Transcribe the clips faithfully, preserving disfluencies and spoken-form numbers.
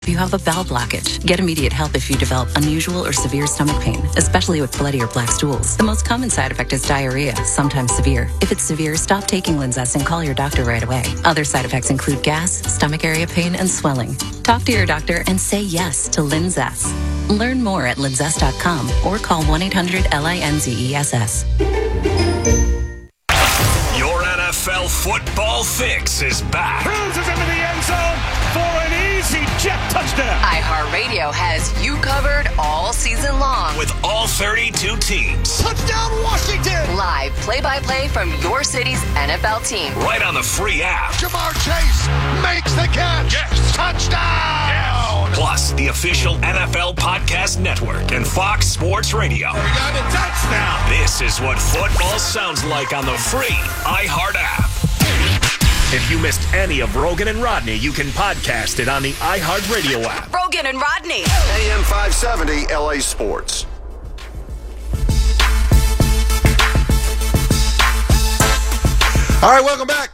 If you have a bowel blockage, get immediate help if you develop unusual or severe stomach pain, especially with bloody or black stools. The most common side effect is diarrhea, sometimes severe. If it's severe, stop taking Linzess and call your doctor right away. Other side effects include gas, stomach area pain, and swelling. Talk to your doctor and say yes to Linzess. Learn more at linzess dot com or call one eight hundred L I N Z E S S. Your N F L football fix is back. Cruises into the end zone for an easy jet touchdown. iHeartRadio has you covered all season long. With all thirty-two teams. Touchdown Washington. Live play-by-play from your city's N F L team. Right on the free app. Jamar Chase makes the catch. Yes. Touchdown. Yes. Plus, the official N F L Podcast Network and Fox Sports Radio. We got a touchdown. This is what football sounds like on the free iHeart app. If you missed any of Rogan and Rodney, you can podcast it on the iHeartRadio app. Rogan and Rodney. A M five seventy L A Sports. All right, welcome back.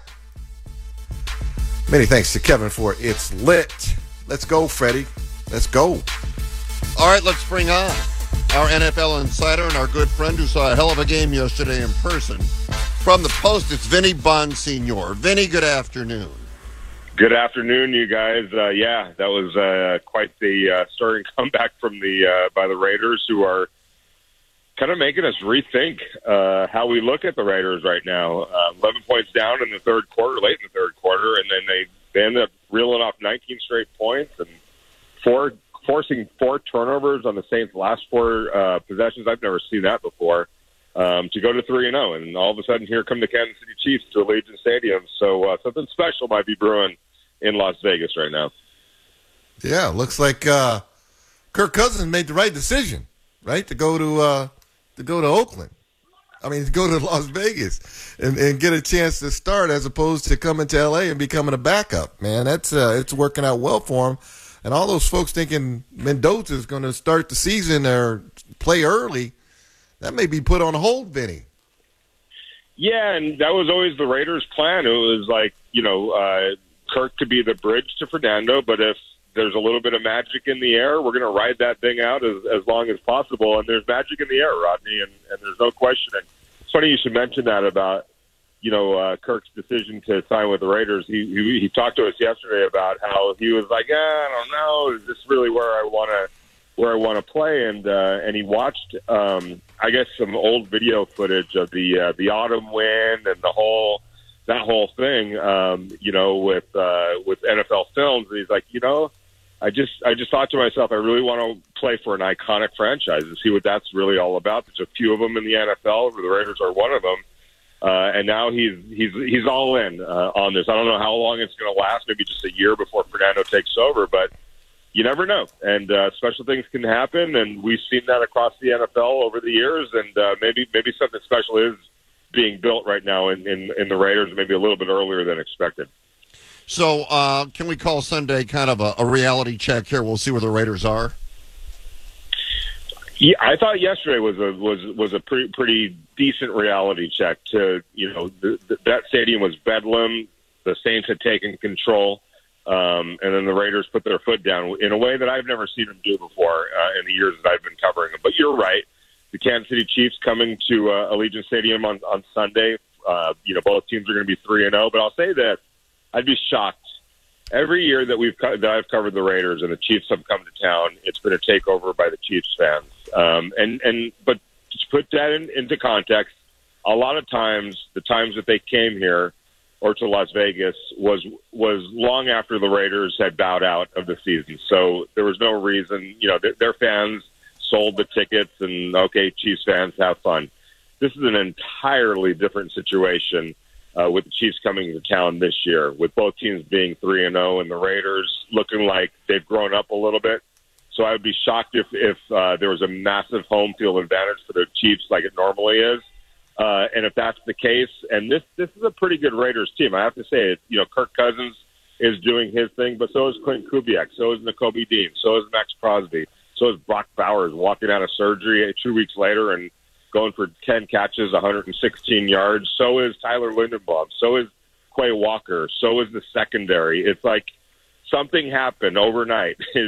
Many thanks to Kevin for It's Lit. Let's go, Freddie. Let's go. All right, let's bring on our N F L insider and our good friend who saw a hell of a game yesterday in person. From the Post, it's Vinny Bonsignor. Vinny, good afternoon. Good afternoon, you guys. Uh, yeah, that was uh, quite the uh, stirring comeback from the uh, by the Raiders, who are kind of making us rethink uh, how we look at the Raiders right now. Uh, Eleven points down in the third quarter, late in the third quarter, and then they they ended up reeling off nineteen straight points and four forcing four turnovers on the Saints' last four uh, possessions. I've never seen that before. Um, to go to three and zero, and all of a sudden here come the Kansas City Chiefs to Allegiant Stadium. So uh, something special might be brewing in Las Vegas right now. Yeah, looks like uh, Kirk Cousins made the right decision, right, to go to uh, to go to Oakland. I mean, to go to Las Vegas and, and get a chance to start as opposed to coming to L A and becoming a backup. Man, that's uh, it's working out well for him. And all those folks thinking Mendoza is going to start the season or play early, that may be put on hold, Vinny. Yeah, and that was always the Raiders' plan. It was like, you know, uh, Kirk could be the bridge to Fernando, but if there's a little bit of magic in the air, we're going to ride that thing out as, as long as possible. And there's magic in the air, Rodney, and, and there's no questioning. It's funny you should mention that about, you know, uh, Kirk's decision to sign with the Raiders. He, he he talked to us yesterday about how he was like, eh, I don't know, is this really where I want to where I want to play? And uh, and he watched, um, I guess, some old video footage of the uh, the autumn wind and the whole that whole thing, um, you know, with uh, with N F L Films. And he's like, you know, I just I just thought to myself, I really want to play for an iconic franchise and see what that's really all about. There's a few of them in the N F L. The Raiders are one of them. Uh, and now he's he's he's all in uh, on this. I don't know how long it's going to last. Maybe just a year before Fernando takes over, but you never know. And uh, special things can happen, and we've seen that across the N F L over the years. And uh, maybe maybe something special is being built right now in, in, in the Raiders, maybe a little bit earlier than expected. So uh, can we call Sunday kind of a, a reality check here? We'll see where the Raiders are. Yeah, I thought yesterday was a was was a pretty pretty decent reality check. To you know, the, the, that stadium was bedlam. The Saints had taken control, um, and then the Raiders put their foot down in a way that I've never seen them do before uh, in the years that I've been covering them. But you're right, the Kansas City Chiefs coming to uh, Allegiant Stadium on on Sunday. Uh, you know, both teams are going to be three and zero. But I'll say this: I'd be shocked. Every year that we've co- that I've covered the Raiders and the Chiefs have come to town, it's been a takeover by the Chiefs fans. Um, and, and but to put that in, into context, a lot of times, the times that they came here or to Las Vegas was was long after the Raiders had bowed out of the season. So there was no reason, you know, their, their fans sold the tickets and, okay, Chiefs fans, have fun. This is an entirely different situation uh, with the Chiefs coming to town this year, with both teams being three and oh and the Raiders looking like they've grown up a little bit. So I would be shocked if, if uh, there was a massive home field advantage for the Chiefs like it normally is. Uh, and if that's the case, and this this is a pretty good Raiders team, I have to say it. You know, Kirk Cousins is doing his thing, but so is Clinton Kubiak, so is Nakobe Dean, so is Max Crosby, so is Brock Bowers walking out of surgery two weeks later and going for ten catches, one hundred sixteen yards. So is Tyler Linderbaum. So is Quay Walker. So is the secondary. It's like something happened overnight